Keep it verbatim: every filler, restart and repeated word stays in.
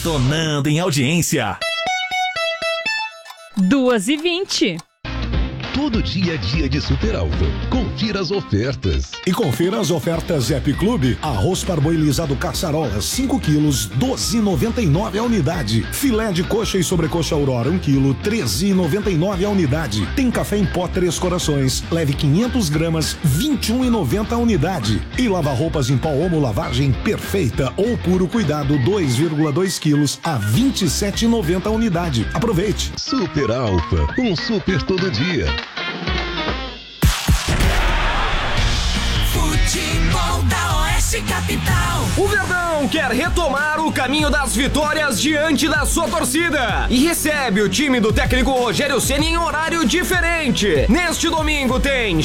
detonando em audiência. duas e vinte. Todo dia é dia de Super Alfa. Confira as ofertas. E confira as ofertas Zep Clube. Arroz parboilizado caçarola, cinco quilos, doze e noventa e nove a unidade. Filé de coxa e sobrecoxa Aurora, um quilo, treze e noventa e nove a unidade. Tem café em pó Três Corações, leve quinhentas gramas, vinte e um e noventa a unidade. E lava-roupas em pó Omo lavagem perfeita ou puro cuidado, dois vírgula dois quilos, a vinte e sete e noventa a unidade. Aproveite. Super Alfa, um super todo dia. Futebol da Oeste Capital. O Verdão quer retomar o caminho das vitórias diante da sua torcida e recebe o time do técnico Rogério Ceni em horário diferente. Neste domingo tem